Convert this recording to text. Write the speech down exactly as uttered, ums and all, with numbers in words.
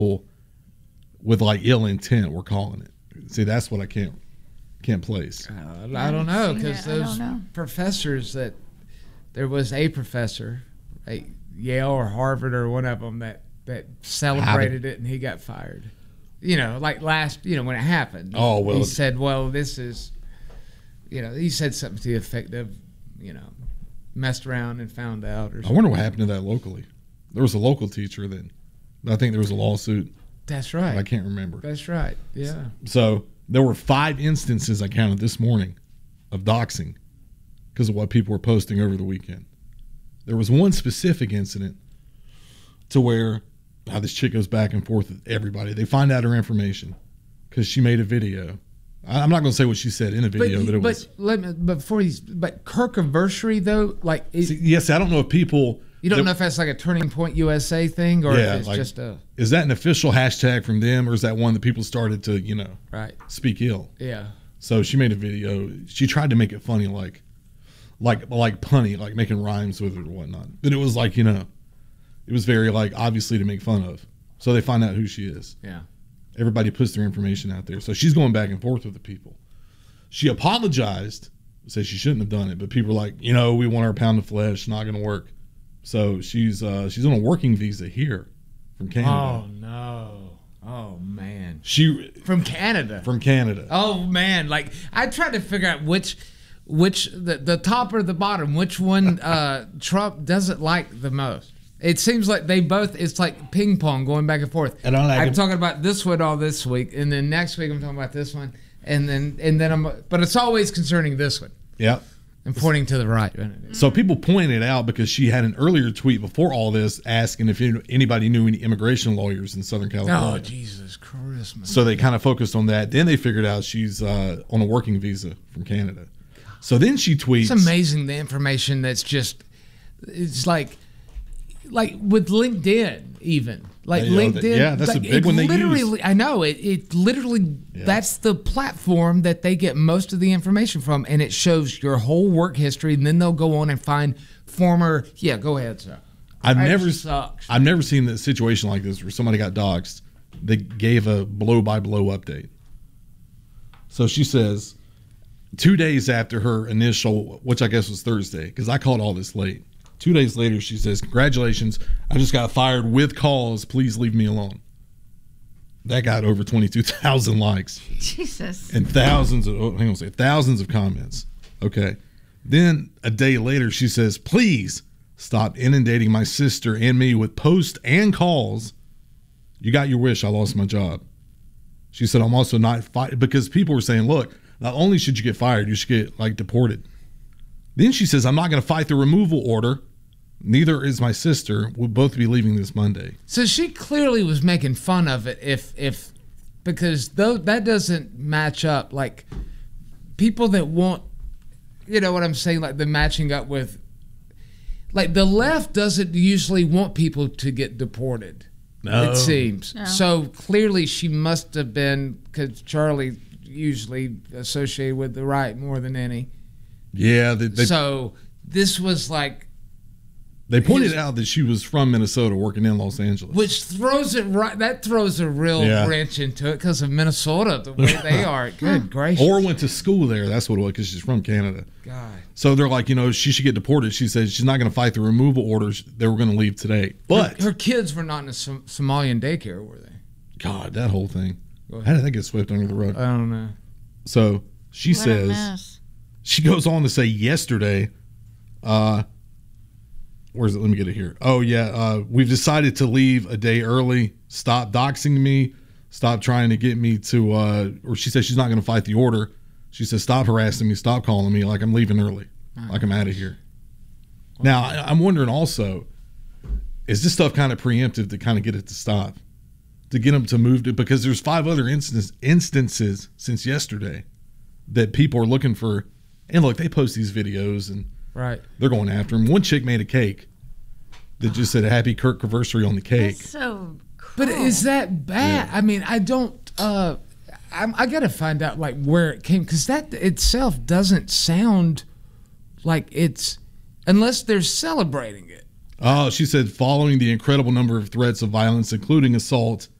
with like ill intent. We're calling it. See, that's what I can't can't place. Uh, I don't know, because those professors that there was a professor at Yale or Harvard or one of them that that celebrated it and he got fired. You know, like last, you know, when it happened. Oh, well. He said, well, this is, you know, he said something to the effect of, you know, messed around and found out. Or something. I wonder what happened to that locally. There was a local teacher that I think there was a lawsuit. That's right. I can't remember. That's right. Yeah. So there were five instances I counted this morning of doxing because of what people were posting over the weekend. There was one specific incident to where how this chick goes back and forth with everybody. They find out her information because she made a video. I'm not going to say what she said in the video, but, but it but was. Let me, but before these, but Kirkiversary though, like it, see, yes, I don't know if people. You don't that, know if that's like a Turning Point U S A thing or yeah, if it's like, just a. Is that an official hashtag from them, or is that one that people started to, you know, right. speak ill? Yeah. So she made a video. She tried to make it funny, like, like, like punny, like making rhymes with it or whatnot. But it was like, you know, it was very like obviously to make fun of. So they find out who she is. Yeah. Everybody puts their information out there. So she's going back and forth with the people. She apologized, said she shouldn't have done it, but people are like, you know, we want our pound of flesh, not going to work. So she's uh, she's on a working visa here from Canada. Oh no! Oh man! She from Canada. From Canada. Oh man! Like I tried to figure out which, which the the top or the bottom, which one uh, Trump doesn't like the most. It seems like they both. It's like ping pong going back and forth. And like I'm it. talking about this one all this week, and then next week I'm talking about this one, and then and then I'm. But it's always concerning this one. Yep. And pointing to the right. So people pointed out because she had an earlier tweet before all this asking if anybody knew any immigration lawyers in Southern California. Oh, Jesus Christmas. So they kind of focused on that. Then they figured out she's uh, on a working visa from Canada. So then she tweets. It's amazing the information that's just, it's like, like with LinkedIn even. Like you know, LinkedIn. that, yeah, that's like a big one they literally, use. I know, it, it literally, yeah. That's the platform that they get most of the information from, and it shows your whole work history, and then they'll go on and find former, yeah, go ahead, sir. I've that never sucks. I've never seen a situation like this where somebody got doxxed. They gave a blow-by-blow update. So she says, two days after her initial, which I guess was Thursday, because I called all this late. Two days later, she says, congratulations, I just got fired with cause. Please leave me alone. That got over twenty-two thousand likes. Jesus. And thousands of, oh, hang on a second, thousands of comments. Okay. Then a day later, she says, please stop inundating my sister and me with posts and calls. You got your wish. I lost my job. She said, I'm also not fired because people were saying, look, not only should you get fired, you should get like deported. Then she says, I'm not going to fight the removal order. Neither is my sister. We'll both be leaving this Monday. So she clearly was making fun of it if, if because though that doesn't match up. Like people that want, you know what I'm saying? Like the matching up with, like the left doesn't usually want people to get deported. No. It seems. No. So clearly she must have been, because Charlie usually associated with the right more than any. Yeah. They, they, so this was like, they pointed his, out that she was from Minnesota working in Los Angeles. which throws it right, that throws a real Yeah. wrench into it because of Minnesota, the way they are. Good gracious. Or went to school there. That's what it was, because she's from Canada. God. So they're like, you know, she should get deported. She said she's not going to fight the removal orders. They were going to leave today. But her, her kids were not in a Som- Somalian daycare, were they? God, that whole thing. How did that get swept under the rug? I don't know. So she What a says, mess. she goes on to say yesterday, uh, where's it? Let me get it here. Oh, yeah. Uh, we've decided to leave a day early. Stop doxing me. Stop trying to get me to, uh, or she says she's not going to fight the order. She says, stop harassing me. Stop calling me. Like I'm leaving early. Like I'm out of here. Now, I, I'm wondering also, is this stuff kind of preemptive to kind of get it to stop? To get them to move to, because there's five other instances, instances since yesterday that people are looking for. And look, they post these videos and Right. they're going after him. One chick made a cake that just said happy Kirkiversary on the cake. That's so cool. But is that bad? Yeah. I mean, I don't, uh, I'm, I got to find out like where it came, because that itself doesn't sound like it's, unless they're celebrating it. Oh, she said, following the incredible number of threats of violence, including assault